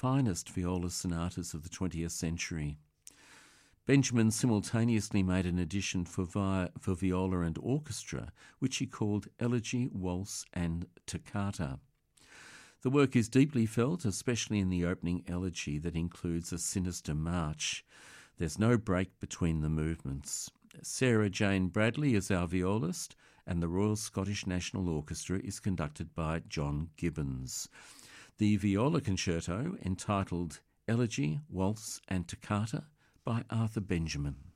finest viola sonatas of the 20th century. Benjamin simultaneously made an edition for viola and orchestra, which he called Elegy, Waltz and Toccata. The work is deeply felt, especially in the opening elegy that includes a sinister march. There's no break between the movements. Sarah Jane Bradley is our violist, and the Royal Scottish National Orchestra is conducted by John Gibbons. The viola concerto, entitled Elegy, Waltz and Toccata, by Arthur Benjamin.